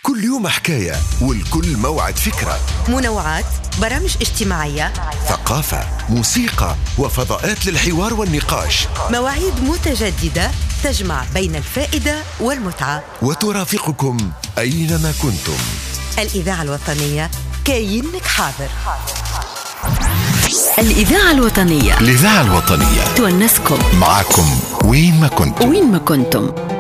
كل يوم حكاية والكل موعد فكرة. منوعات، برامج اجتماعية، ثقافة، موسيقى، وفضاءات للحوار والنقاش. مواعيد متجددة تجمع بين الفائدة والمتعة، وترافقكم أينما كنتم. الإذاعة الوطنية كاينك حاضر. الإذاعة الوطنية الإذاعة الوطنية تونسكم معكم وين ما كنتم.